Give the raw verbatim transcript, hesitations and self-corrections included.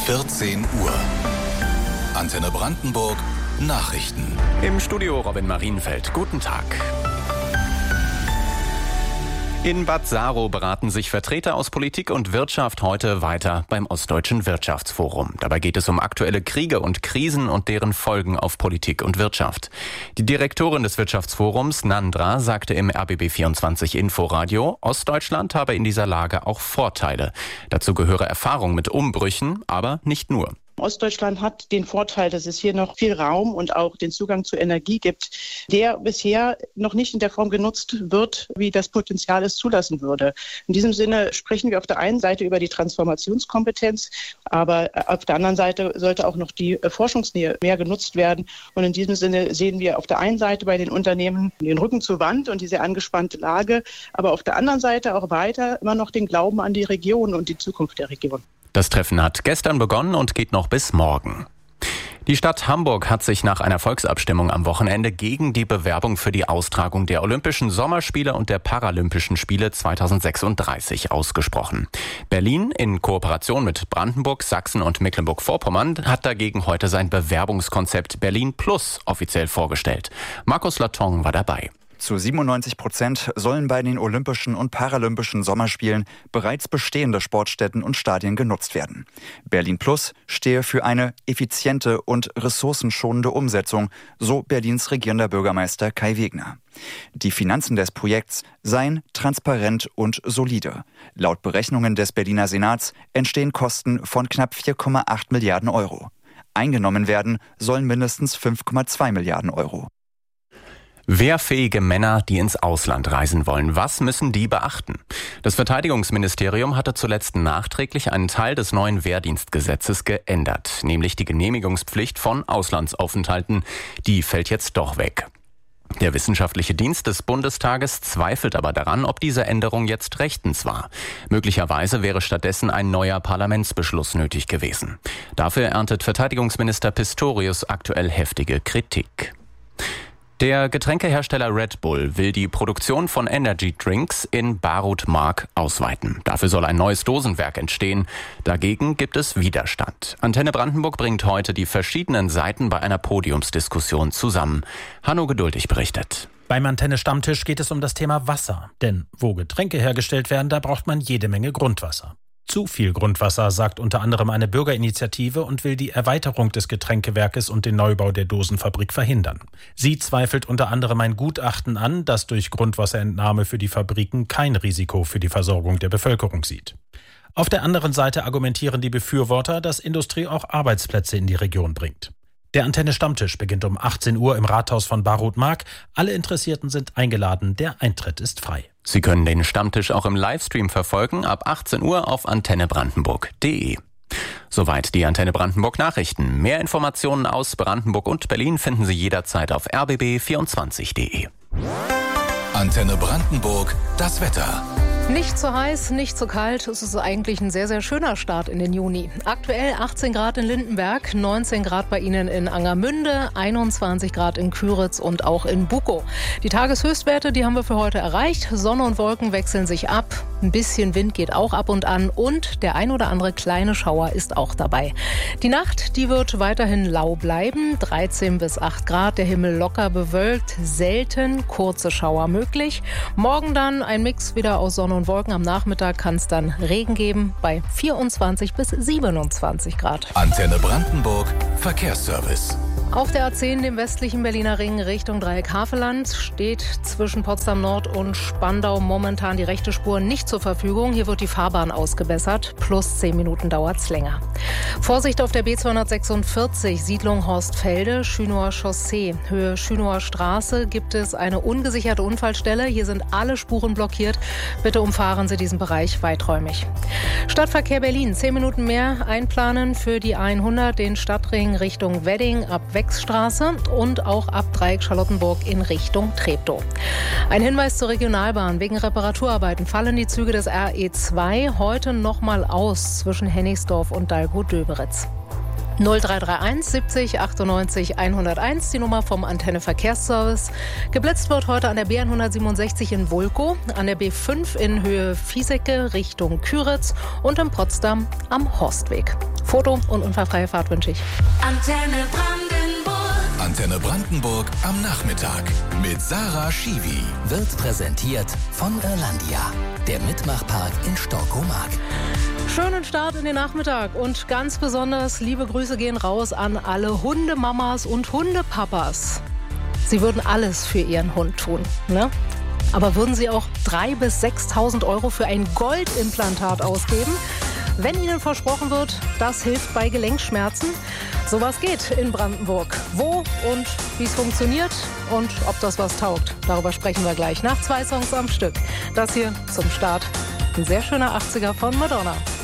vierzehn Uhr. Antenne Brandenburg Nachrichten. Im Studio Robin Marienfeld. Guten Tag. In Bad Saro beraten sich Vertreter aus Politik und Wirtschaft heute weiter beim Ostdeutschen Wirtschaftsforum. Dabei geht es um aktuelle Kriege und Krisen und deren Folgen auf Politik und Wirtschaft. Die Direktorin des Wirtschaftsforums, Nandra, sagte im R B B vierundzwanzig Inforadio, Ostdeutschland habe in dieser Lage auch Vorteile. Dazu gehöre Erfahrung mit Umbrüchen, aber nicht nur. Ostdeutschland hat den Vorteil, dass es hier noch viel Raum und auch den Zugang zu Energie gibt, der bisher noch nicht in der Form genutzt wird, wie das Potenzial es zulassen würde. In diesem Sinne sprechen wir auf der einen Seite über die Transformationskompetenz, aber auf der anderen Seite sollte auch noch die Forschungsnähe mehr genutzt werden. Und in diesem Sinne sehen wir auf der einen Seite bei den Unternehmen den Rücken zur Wand und die sehr angespannte Lage, aber auf der anderen Seite auch weiter immer noch den Glauben an die Region und die Zukunft der Region. Das Treffen hat gestern begonnen und geht noch bis morgen. Die Stadt Hamburg hat sich nach einer Volksabstimmung am Wochenende gegen die Bewerbung für die Austragung der Olympischen Sommerspiele und der Paralympischen Spiele zweitausendsechsunddreißig ausgesprochen. Berlin in Kooperation mit Brandenburg, Sachsen und Mecklenburg-Vorpommern hat dagegen heute sein Bewerbungskonzept Berlin Plus offiziell vorgestellt. Markus Laton war dabei. Zu siebenundneunzig Prozent sollen bei den Olympischen und Paralympischen Sommerspielen bereits bestehende Sportstätten und Stadien genutzt werden. Berlin Plus stehe für eine effiziente und ressourcenschonende Umsetzung, so Berlins regierender Bürgermeister Kai Wegner. Die Finanzen des Projekts seien transparent und solide. Laut Berechnungen des Berliner Senats entstehen Kosten von knapp vier Komma acht Milliarden Euro. Eingenommen werden sollen mindestens fünf Komma zwei Milliarden Euro. Wehrfähige Männer, die ins Ausland reisen wollen, was müssen die beachten? Das Verteidigungsministerium hatte zuletzt nachträglich einen Teil des neuen Wehrdienstgesetzes geändert, nämlich die Genehmigungspflicht von Auslandsaufenthalten. Die fällt jetzt doch weg. Der wissenschaftliche Dienst des Bundestages zweifelt aber daran, ob diese Änderung jetzt rechtens war. Möglicherweise wäre stattdessen ein neuer Parlamentsbeschluss nötig gewesen. Dafür erntet Verteidigungsminister Pistorius aktuell heftige Kritik. Der Getränkehersteller Red Bull will die Produktion von Energy Drinks in Barut-Mark ausweiten. Dafür soll ein neues Dosenwerk entstehen. Dagegen gibt es Widerstand. Antenne Brandenburg bringt heute die verschiedenen Seiten bei einer Podiumsdiskussion zusammen. Hanno Geduldig berichtet. Beim Antenne-Stammtisch geht es um das Thema Wasser. Denn wo Getränke hergestellt werden, da braucht man jede Menge Grundwasser. Zu viel Grundwasser, sagt unter anderem eine Bürgerinitiative und will die Erweiterung des Getränkewerkes und den Neubau der Dosenfabrik verhindern. Sie zweifelt unter anderem ein Gutachten an, das durch Grundwasserentnahme für die Fabriken kein Risiko für die Versorgung der Bevölkerung sieht. Auf der anderen Seite argumentieren die Befürworter, dass Industrie auch Arbeitsplätze in die Region bringt. Der Antenne-Stammtisch beginnt um achtzehn Uhr im Rathaus von Barut-Mark. Alle Interessierten sind eingeladen. Der Eintritt ist frei. Sie können den Stammtisch auch im Livestream verfolgen, ab achtzehn Uhr auf antenne brandenburg punkt de. Soweit die Antenne Brandenburg Nachrichten. Mehr Informationen aus Brandenburg und Berlin finden Sie jederzeit auf r b b vierundzwanzig punkt de. Antenne Brandenburg, das Wetter. Nicht zu heiß, nicht zu kalt. Es ist eigentlich ein sehr, sehr schöner Start in den Juni. Aktuell achtzehn Grad in Lindenberg, neunzehn Grad bei Ihnen in Angermünde, einundzwanzig Grad in Küritz und auch in Bukow. Die Tageshöchstwerte, die haben wir für heute erreicht. Sonne und Wolken wechseln sich ab. Ein bisschen Wind geht auch ab und an. Und der ein oder andere kleine Schauer ist auch dabei. Die Nacht, die wird weiterhin lau bleiben. dreizehn bis acht Grad, der Himmel locker bewölkt. Selten kurze Schauer möglich. Morgen dann ein Mix wieder aus Sonne und Wolken. Am Nachmittag kann es dann Regen geben bei vierundzwanzig bis siebenundzwanzig Grad. Antenne Brandenburg, Verkehrsservice. Auf der A zehn, dem westlichen Berliner Ring Richtung Dreieck Havelland, steht zwischen Potsdam Nord und Spandau momentan die rechte Spur nicht zur Verfügung. Hier wird die Fahrbahn ausgebessert. Plus zehn Minuten dauert es länger. Vorsicht auf der B zweihundertsechsundvierzig, Siedlung Horstfelde, Schünower Chaussee. Höhe Schünower Straße gibt es eine ungesicherte Unfallstelle. Hier sind alle Spuren blockiert. Bitte umfahren Sie diesen Bereich weiträumig. Stadtverkehr Berlin, zehn Minuten mehr einplanen für die hundert, den Stadtring Richtung Wedding ab Wechsstraße und auch ab Dreieck Charlottenburg in Richtung Treptow. Ein Hinweis zur Regionalbahn. Wegen Reparaturarbeiten fallen die Züge des R E zwei heute nochmal aus zwischen Hennigsdorf und Dalgow-Döberitz. null drei drei eins siebzig achtundneunzig hunderteins, die Nummer vom Antenne Verkehrsservice. Geblitzt wird heute an der B hundertsiebenundsechzig in Vulkow, an der B fünf in Höhe Viesecke Richtung Küritz und in Potsdam am Horstweg. Foto und unfallfreie Fahrt wünsche ich. Antenne Brandenburg. Antenne Brandenburg am Nachmittag mit Sarah Schiwi. Wird präsentiert von Irlandia, der Mitmachpark in Stockomark. Schönen Start in den Nachmittag und ganz besonders liebe Grüße gehen raus an alle Hundemamas und Hundepapas. Sie würden alles für ihren Hund tun, ne? Aber würden Sie auch dreitausend bis sechstausend Euro für ein Goldimplantat ausgeben? Wenn Ihnen versprochen wird, das hilft bei Gelenkschmerzen, sowas geht in Brandenburg. Wo und wie es funktioniert und ob das was taugt, darüber sprechen wir gleich nach zwei Songs am Stück. Das hier zum Start. Ein sehr schöner achtziger von Madonna.